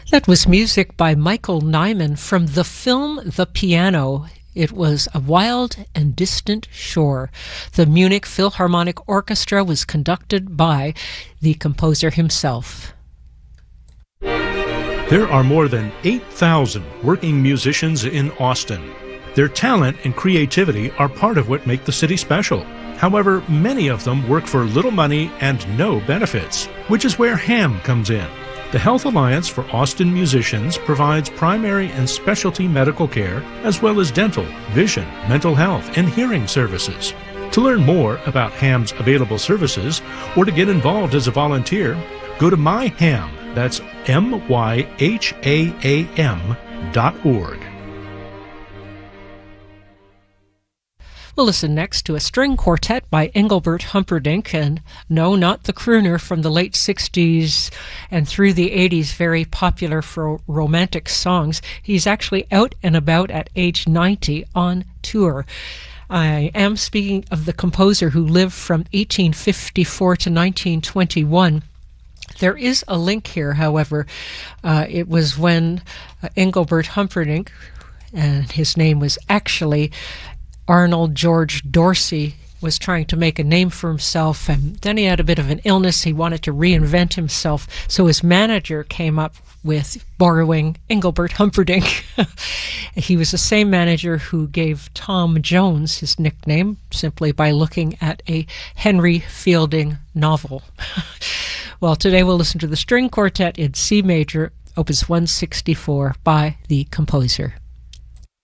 That was music by Michael Nyman from the film The Piano. It was A Wild and Distant Shore. The Munich Philharmonic Orchestra was conducted by the composer himself. There are more than 8,000 working musicians in Austin. Their talent and creativity are part of what make the city special. However, many of them work for little money and no benefits, which is where HAM comes in. The Health Alliance for Austin Musicians provides primary and specialty medical care, as well as dental, vision, mental health, and hearing services. To learn more about HAM's available services, or to get involved as a volunteer, go to myham, that's myham.org. We'll listen next to a string quartet by Engelbert Humperdinck, and no, not the crooner from the late 60s and through the 80s, very popular for romantic songs. He's actually out and about at age 90 on tour. I am speaking of the composer who lived from 1854 to 1921. There is a link here, however. It was when Engelbert Humperdinck, and his name was actually Arnold George Dorsey, was trying to make a name for himself, and then he had a bit of an illness. He wanted to reinvent himself, so his manager came up with borrowing Engelbert Humperdinck. He was the same manager who gave Tom Jones his nickname simply by looking at a Henry Fielding novel. Well, today we'll listen to the string quartet in C major, opus 164 by the composer.